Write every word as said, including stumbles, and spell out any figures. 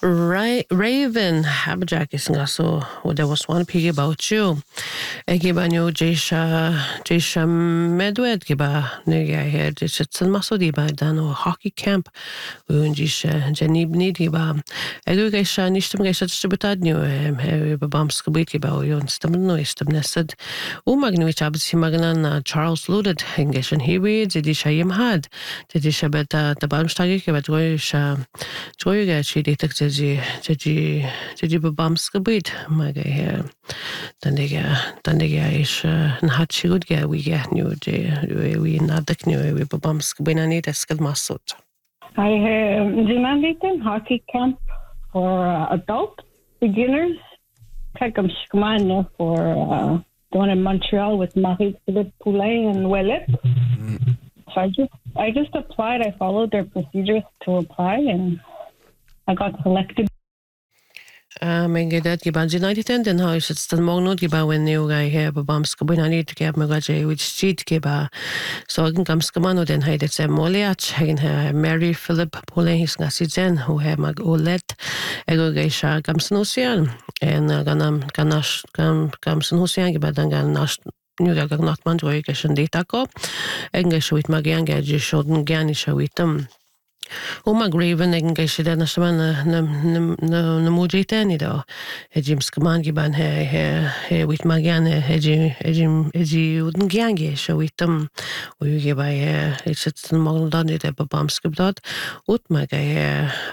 Ra- Raven Haberjack is nga so well, there was one pig about you. I give a new Jesha Jesha Medwed giba nega here it's a masodi ba dan o hockey camp un Jesha Jenny need giba I go gesha nishtum gesha tshbutad new e ba bam skubit giba o yon stam no istam nesad o magnu chabs magnan Charles Loaded geshan he reads it shayim had it is beta the bamstage giba goisha goiga chi ditak ji ji ji ba bam skubit maga here dan diga dan diga is een hatje goed ga we ga nu de we nadak nu we ba bam skubina ni das skad masot. I have demanded hockey camp for uh, adult beginners. Kakam Shkman for uh, the one in Montreal with Marie-Philippe Poulet and Ouellet. Mm. So I just I just applied. I followed their procedures to apply, and I got selected. Men gedat giban United den har sett den magnot giba when you guy here ba bam skubina ni to get magaje which street giba so gan gam skuman og den heidet sem moliat hen Mary Philip Poulet his nasizen who have mag olet ego geisha gam snosian en ganam ganash gam gam snosian giba dan gan nash nu ga gan natman joy geshen ditako engesh with magian geje shoden gerne shawitam O mag Raven egen geisha den asman na na na na mujitani do ejim skaman giban he he he with magian ejim ejim ejim uden giange shawitam o yuge ba it's it's the magnodani de babam skubdad ut maga